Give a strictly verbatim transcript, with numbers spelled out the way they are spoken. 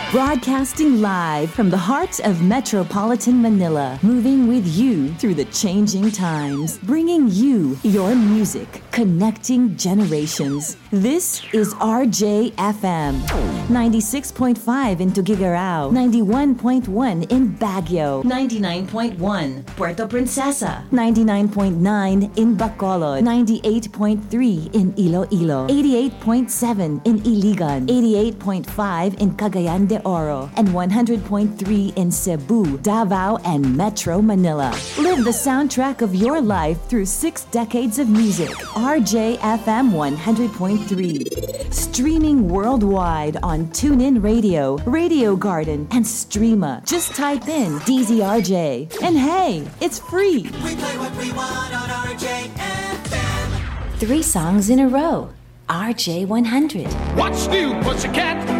Broadcasting live from the heart of metropolitan Manila, moving with you through the changing times, bringing you your music, connecting generations. This is R J F M, ninety-six point five in Tuguegarao, ninety-one point one in Baguio, ninety-nine point one Puerto Princesa, ninety-nine point nine in Bacolod, ninety-eight point three in Iloilo, eighty-eight point seven in Iligan, eighty-eight point five in Cagayan de Oro, and one hundred point three in Cebu, Davao, and Metro Manila. Live the soundtrack of your life through six decades of music. R J F M one hundred point three. Streaming worldwide on TuneIn Radio, Radio Garden, and Streama. Just type in D Z R J. And hey, it's free. We play what we want on R J F M. Three songs in a row. R J one hundred. What's new, pussycat?